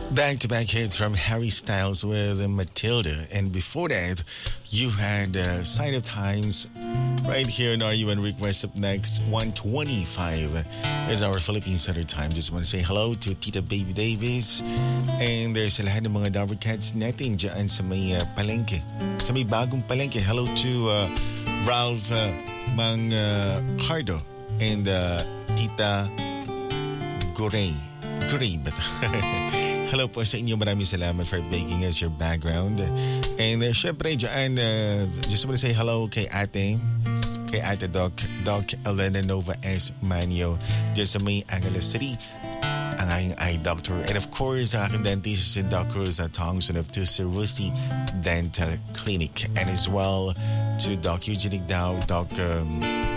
Back to back hits from Harry Styles with Matilda. And before that, you had Sign of Times right here in RU and request up next. 125 is our Philippine Standard Time. Just want to say hello to Tita Baby Davis. And there's sa lahat ng mga Dabber Cats natin dyan sa may palengke. Sa may bagong palengke. Hello to Ralph Mang Cardo and Tita Gorey. Gorey ba ito? Hello po sa inyo. Maraming salamat for making us your background. And syempre dyan, just want to say hello kay Ate Doc Elena Nova S. Manio dyan sa may Angeles City, ang aking eye doctor. And of course, ang aking dentist si Doc Cruz Thompson of Tusarusi Dental Clinic. And as well to Doc Eugenic Dow, Doc